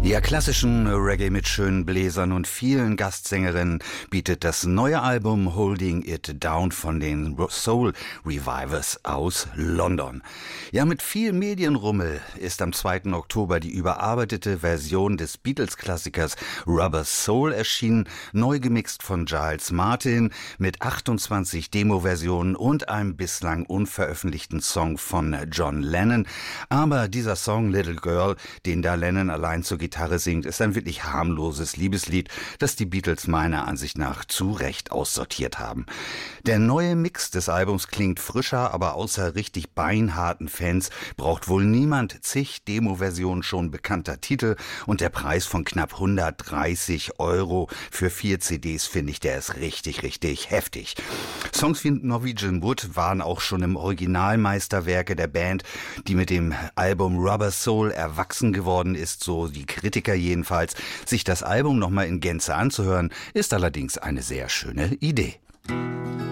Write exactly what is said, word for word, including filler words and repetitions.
Ja, klassischen Reggae mit schönen Bläsern und vielen Gastsängerinnen bietet das neue Album Holding It Down von den Soul Revivers aus London. Ja, mit viel Medienrummel ist am zweiten Oktober die überarbeitete Version des Beatles-Klassikers Rubber Soul erschienen, neu gemixt von Giles Martin mit achtundzwanzig Demo-Versionen und einem bislang unveröffentlichten Song von John Lennon. Aber dieser Song Little Girl, den da Lennon allein zur Gitarre singt, ist ein wirklich harmloses Liebeslied, das die Beatles meiner Ansicht nach zu Recht aussortiert haben. Der neue Mix des Albums klingt frischer, aber außer richtig beinharten Fans braucht wohl niemand zig Demo-Versionen schon bekannter Titel, und der Preis von knapp hundertdreißig Euro für vier C Ds, finde ich, der ist richtig, richtig heftig. Songs wie Norwegian Wood waren auch schon im Originalmeisterwerke der Band, die mit dem Album Rubber Soul erwachsen geworden ist, so die Kritiker jedenfalls. Sich das Album nochmal in Gänze anzuhören, ist allerdings eine sehr schöne Idee.